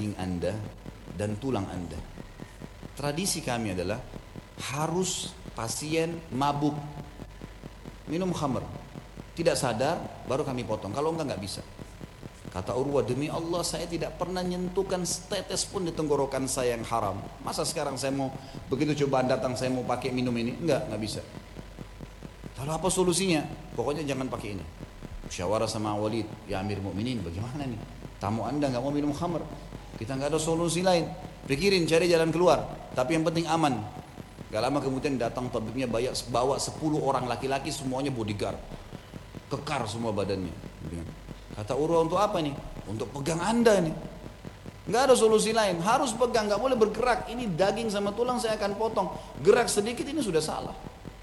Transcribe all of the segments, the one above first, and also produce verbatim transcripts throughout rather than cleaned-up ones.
daging Anda dan tulang Anda. Tradisi kami adalah harus pasien mabuk, minum khamr, tidak sadar, baru kami potong. Kalau enggak, enggak bisa. Kata Urwah, demi Allah saya tidak pernah nyentuhkan setetes pun di tenggorokan saya yang haram. Masa sekarang saya mau, begitu cobaan datang saya mau pakai minum ini? Enggak, enggak bisa. Lalu apa solusinya? Pokoknya jangan pakai ini. Musyawarah sama Walid, ya Amir Mukminin, bagaimana nih? Tamu Anda enggak mau minum khamr. Kita enggak ada solusi lain. Pikirin cari jalan keluar, tapi yang penting aman. Gak lama kemudian datang tabibnya banyak, bawa sepuluh orang laki-laki semuanya bodyguard. Kekar semua badannya. Kata Urwah, untuk apa nih? Untuk pegang Anda nih. Nggak ada solusi lain, harus pegang, nggak boleh bergerak. Ini daging sama tulang saya akan potong. Gerak sedikit ini sudah salah.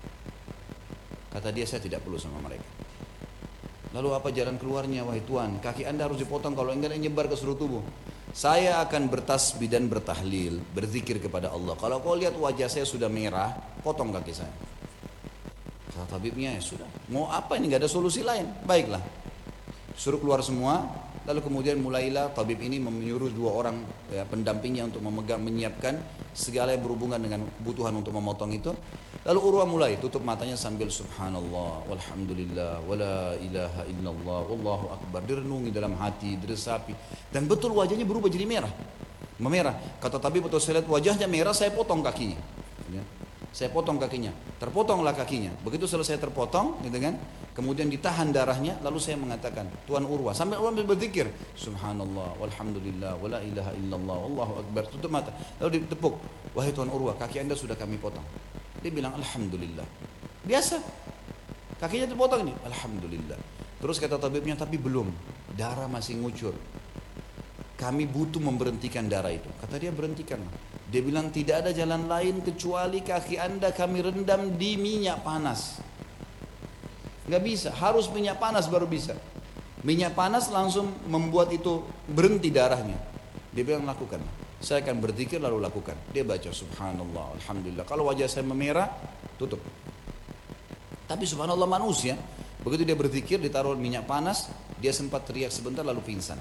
Kata dia, saya tidak perlu sama mereka. Lalu apa jalan keluarnya, wahai Tuhan? Kaki Anda harus dipotong, kalau enggak nyebar ke seluruh tubuh. Saya akan bertasbih dan bertahlil, berzikir kepada Allah. Kalau kau lihat wajah saya sudah merah, potong kaki saya. Kata tabibnya, ya sudah. Mau apa ini? Nggak ada solusi lain. Baiklah. Suruh keluar semua, lalu kemudian mulailah tabib ini menyuruh dua orang ya, pendampingnya untuk memegang, menyiapkan segala yang berhubungan dengan kebutuhan untuk memotong itu. Lalu Urwah mulai tutup matanya sambil subhanallah, walhamdulillah, wala ilaha illallah, wallahu akbar. Direnungi dalam hati, diresapi. Dan betul wajahnya berubah jadi merah, memerah. Kata tabib, betul saya lihat wajahnya merah, saya potong kakinya. Ya. Saya potong kakinya, terpotonglah kakinya. Begitu selesai terpotong, gitu kan? Kemudian ditahan darahnya, lalu saya mengatakan, Tuan Urwah, sambil Urwah berzikir, subhanallah, walhamdulillah, wala ilaha illallah, wallahu akbar. Tutup mata, lalu ditepuk, wahai Tuan Urwah, kaki Anda sudah kami potong. Dia bilang, alhamdulillah. Biasa, kakinya terpotong ini, alhamdulillah. Terus kata tabibnya, tapi belum, darah masih ngucur. Kami butuh memberhentikan darah itu. Kata dia, berhentikanlah. Dia bilang, tidak ada jalan lain kecuali kaki Anda kami rendam di minyak panas. Nggak bisa, harus minyak panas baru bisa. Minyak panas langsung membuat itu berhenti darahnya. Dia bilang, lakukan. Saya akan berzikir lalu lakukan. Dia baca subhanallah, alhamdulillah. Kalau wajah saya memerah, tutup. Tapi subhanallah manusia, begitu dia berzikir ditaruh minyak panas, dia sempat teriak sebentar lalu pingsan.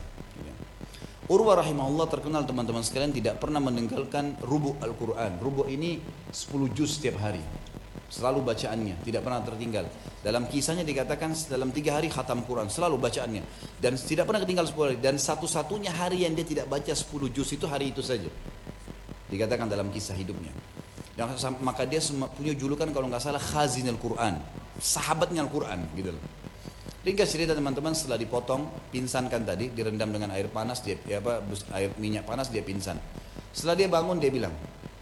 Urwah rahimahullah terkenal teman-teman sekalian tidak pernah meninggalkan rubu' Al-Quran. Rubu' ini sepuluh juz setiap hari. Selalu bacaannya, tidak pernah tertinggal. Dalam kisahnya dikatakan dalam tiga hari khatam Quran, selalu bacaannya. Dan tidak pernah ketinggal sepuluh hari. Dan satu-satunya hari yang dia tidak baca sepuluh juz itu hari itu saja. Dikatakan dalam kisah hidupnya. Dan maka dia punya julukan kalau nggak salah khazin Al-Quran. Sahabatnya Al-Quran gitu loh. Ringkas cerita teman-teman, setelah dipotong, pinsankan tadi, direndam dengan air panas, dia ya apa, air minyak panas, dia pingsan. Setelah dia bangun, dia bilang,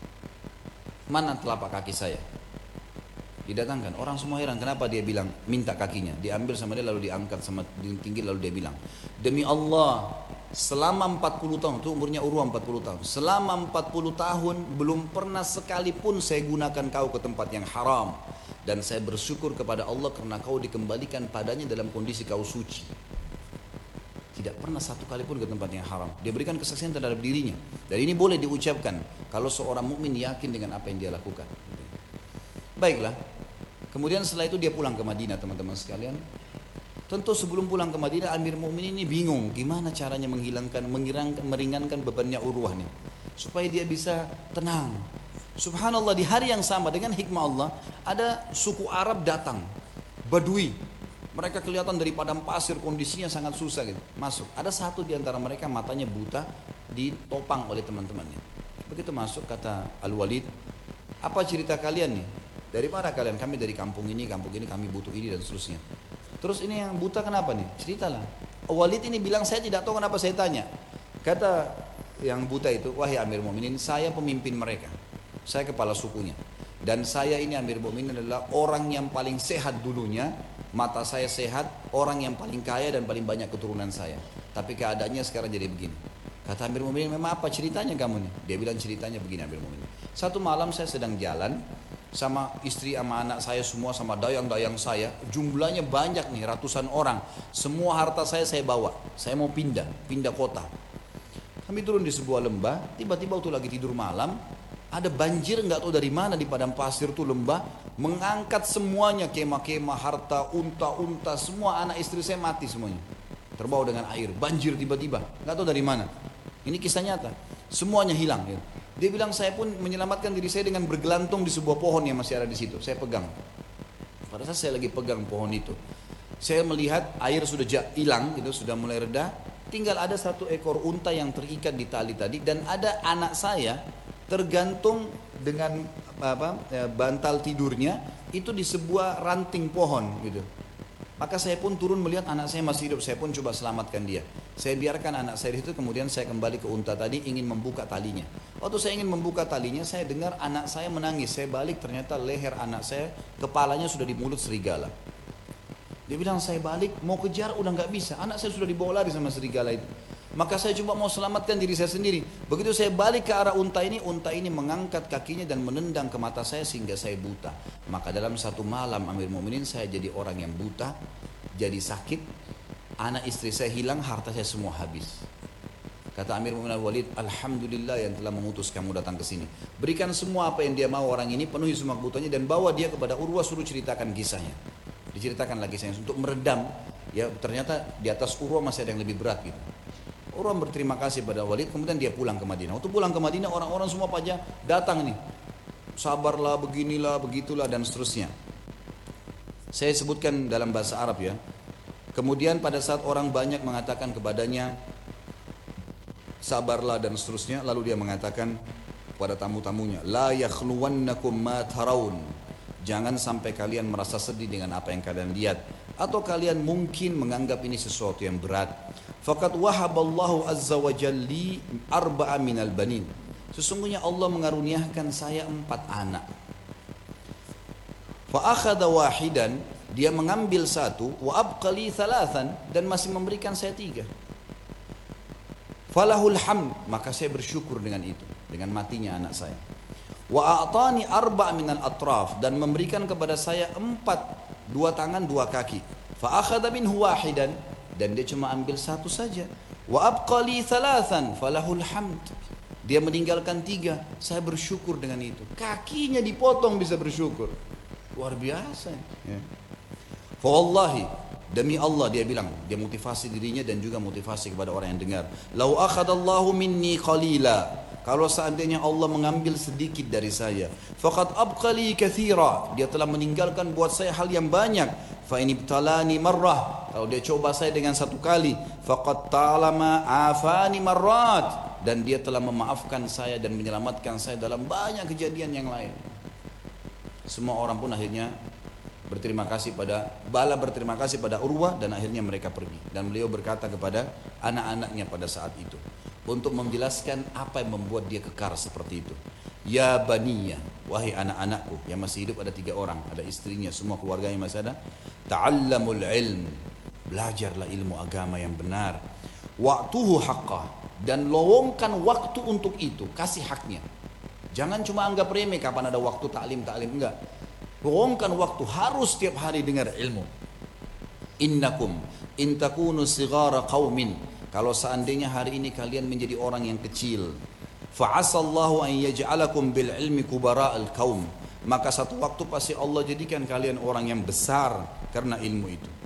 mana telapak kaki saya? Didatangkan, orang semua heran, kenapa dia bilang, minta kakinya. Diambil sama dia, lalu diangkat sama tinggi, lalu dia bilang, demi Allah, selama empat puluh tahun, itu umurnya Urwah empat puluh tahun, selama empat puluh tahun, belum pernah sekalipun saya gunakan kau ke tempat yang haram. Dan saya bersyukur kepada Allah karena kau dikembalikan padanya dalam kondisi kau suci. Tidak pernah satu kali pun ke tempat yang haram. Dia berikan kesaksian terhadap dirinya. Dan ini boleh diucapkan kalau seorang mukmin yakin dengan apa yang dia lakukan. Baiklah. Kemudian setelah itu dia pulang ke Madinah, teman-teman sekalian. Tentu sebelum pulang ke Madinah, Amir Mukminin ini bingung gimana caranya menghilangkan, menghilangkan, meringankan bebannya Urwah nih, supaya dia bisa tenang. Subhanallah, di hari yang sama dengan hikmah Allah, ada suku Arab datang, Badui. Mereka kelihatan dari padang pasir, kondisinya sangat susah gitu. Masuk, ada satu di antara mereka matanya buta, ditopang oleh teman-temannya. Begitu masuk, kata Al-Walid, apa cerita kalian nih? Dari mana kalian? Kami dari kampung ini, kampung ini, kami butuh ini dan seterusnya. Terus ini yang buta kenapa nih? Ceritalah. Walid ini bilang, saya tidak tahu kenapa saya tanya. Kata yang buta itu, wahai Amir Mukminin, saya pemimpin mereka. Saya kepala sukunya. Dan saya ini Amir Mukminin adalah orang yang paling sehat dulunya. Mata saya sehat, orang yang paling kaya dan paling banyak keturunan saya. Tapi keadaannya sekarang jadi begini. Kata Amir Mukminin, memang apa ceritanya kamu nih? Dia bilang ceritanya begini Amir Mukminin. Satu malam saya sedang jalan sama istri sama anak saya semua, sama dayang-dayang saya. Jumlahnya banyak nih, ratusan orang. Semua harta saya saya bawa. Saya mau pindah, pindah kota. Kami turun di sebuah lembah, tiba-tiba waktu lagi tidur malam, ada banjir nggak tahu dari mana di padang pasir tuh lembah, mengangkat semuanya, kemah-kemah, harta, unta-unta, semua anak istri saya mati semuanya. Terbawa dengan air, banjir tiba-tiba, nggak tahu dari mana. Ini kisah nyata. Semuanya hilang. Gitu. Dia bilang saya pun menyelamatkan diri saya dengan bergelantung di sebuah pohon yang masih ada di situ. Saya pegang. Pada saat saya lagi pegang pohon itu, saya melihat air sudah hilang, gitu, sudah mulai reda. Tinggal ada satu ekor unta yang terikat di tali tadi, dan ada anak saya tergantung dengan apa bantal tidurnya itu di sebuah ranting pohon, gitu. Maka saya pun turun melihat anak saya masih hidup, saya pun coba selamatkan dia. Saya biarkan anak saya itu, kemudian saya kembali ke unta tadi ingin membuka talinya. Waktu saya ingin membuka talinya, saya dengar anak saya menangis. Saya balik, ternyata leher anak saya, kepalanya sudah di mulut serigala. Dia bilang saya balik, mau kejar udah nggak bisa. Anak saya sudah dibawa lari sama serigala itu. Maka saya coba mau selamatkan diri saya sendiri. Begitu saya balik ke arah unta ini, unta ini mengangkat kakinya dan menendang ke mata saya sehingga saya buta. Maka dalam satu malam Amir Mu'minin saya jadi orang yang buta, jadi sakit, anak istri saya hilang, harta saya semua habis. Kata Amir Mu'minin Al-Walid, alhamdulillah yang telah mengutus kamu datang ke sini. Berikan semua apa yang dia mau orang ini, penuhi semua kebutuhannya dan bawa dia kepada Urwah, suruh ceritakan kisahnya. Diceritakan lagi kisahnya untuk meredam. Ya ternyata di atas Urwah masih ada yang lebih berat gitu. Urwah berterima kasih pada Walid, kemudian dia pulang ke Madinah. Waktu pulang ke Madinah, orang-orang semua pada datang nih. Sabarlah, beginilah, begitulah, dan seterusnya. Saya sebutkan dalam bahasa Arab ya. Kemudian pada saat orang banyak mengatakan kepadanya, sabarlah dan seterusnya, lalu dia mengatakan pada tamu-tamunya, la yakhluwannakum ma tarawun. Jangan sampai kalian merasa sedih dengan apa yang kalian lihat, atau kalian mungkin menganggap ini sesuatu yang berat. Faqad wahaballahu azza wa jalli arba'a minal banin. Sesungguhnya Allah mengaruniakan saya empat anak. Fa akhadha wahidan, dia mengambil satu, wa abqali thalathan, dan masih memberikan saya tiga. Falahul hamd, maka saya bersyukur dengan itu, dengan matinya anak saya. Wa a'tani arba' minal atraf, dan memberikan kepada saya empat, dua tangan, dua kaki. Fa akhadha minhu wahidan, dan dia cuma ambil satu saja. Wa abqali thalathan falahul hamd, dia meninggalkan tiga, saya bersyukur dengan itu. Kakinya dipotong bisa bersyukur, luar biasa ya. Fa wallahi, demi Allah, dia bilang, dia motivasi dirinya dan juga motivasi kepada orang yang dengar. Lau akhadallahu minni qalila, kalau seandainya Allah mengambil sedikit dari saya, faqad abqali katsira, dia telah meninggalkan buat saya hal yang banyak. Fa in ibtalani marrah, kalau dia coba saya dengan satu kali, faqad ta'lama afani marrat, dan dia telah memaafkan saya dan menyelamatkan saya dalam banyak kejadian yang lain. Semua orang pun akhirnya berterima kasih pada Bala, berterima kasih pada Urwah, dan akhirnya mereka pergi. Dan beliau berkata kepada anak-anaknya pada saat itu untuk menjelaskan apa yang membuat dia kekar seperti itu. Ya baniya, wahai anak-anakku, yang masih hidup ada tiga orang, ada istrinya, semua keluarganya masih ada. Ta'allamul ilm, belajarlah ilmu agama yang benar. Waqtuhu haqqah, dan lowongkan waktu untuk itu, kasih haknya. Jangan cuma anggap remeh kapan ada waktu taklim taklim, enggak. Lowongkan waktu, harus setiap hari dengar ilmu. Innakum in takunu sighara qaumin, kalau seandainya hari ini kalian menjadi orang yang kecil, fa'asallahu an yaj'alakum bil ilmi kubara'al qaum, maka satu waktu pasti Allah jadikan kalian orang yang besar karena ilmu itu.